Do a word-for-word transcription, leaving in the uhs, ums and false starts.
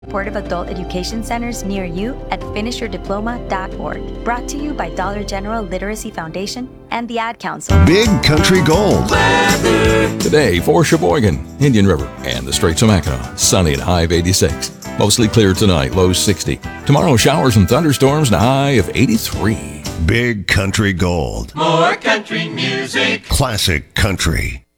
Supportive adult education centers near you at finish your diploma dot org. Brought to you by Dollar General Literacy Foundation and the Ad Council. Big Country Gold. Weather. Today for Sheboygan, Indian River, and the Straits of Mackinac. Sunny and high of eighty-six. Mostly clear tonight, low sixty. Tomorrow, showers and thunderstorms and a high of eighty-three. Big Country Gold. More country music. Classic country.